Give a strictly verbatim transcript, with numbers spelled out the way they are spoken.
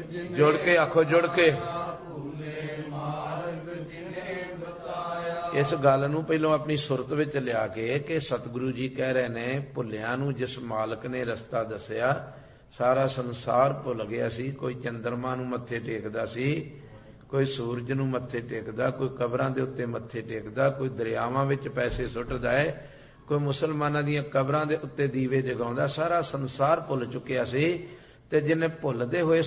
ਜੁੜ ਕੇ ਆਖੋ, ਜੁੜ ਕੇ। ਇਸ ਗੱਲ ਨੂੰ ਪਹਿਲਾਂ ਆਪਣੀ ਸੁਰਤ ਵਿੱਚ ਲਿਆ ਕੇ ਕਿ ਸਤਿਗੁਰੂ ਜੀ ਕਹਿ ਰਹੇ ਨੇ, ਭੁੱਲਿਆਂ ਨੂੰ ਜਿਸ ਮਾਲਕ ਨੇ ਰਸਤਾ ਦੱਸਿਆ, ਸਾਰਾ ਸੰਸਾਰ ਭੁੱਲ ਗਿਆ ਸੀ। ਕੋਈ ਚੰਦਰਮਾ ਨੂੰ ਮੱਥੇ ਟੇਕਦਾ ਸੀ, ਕੋਈ ਸੂਰਜ ਨੂੰ ਮੱਥੇ ਟੇਕਦਾ, ਕੋਈ ਕਬਰਾਂ ਦੇ ਉੱਤੇ ਮੱਥੇ ਟੇਕਦਾ, ਕੋਈ ਦਰਿਆਵਾਂ ਵਿੱਚ ਪੈਸੇ ਸੁੱਟਦਾ ਹੈ, ਕੋਈ ਮੁਸਲਮਾਨਾਂ ਦੀਆਂ ਕਬਰਾਂ ਦੇ ਉੱਤੇ ਦੀਵੇ ਜਗਾਉਂਦਾ। ਸਾਰਾ ਸੰਸਾਰ ਭੁੱਲ ਚੁੱਕਿਆ ਸੀ। ਤੇ ਜਿਹਨੇ ਭੁੱਲਦੇ ਹੋਏ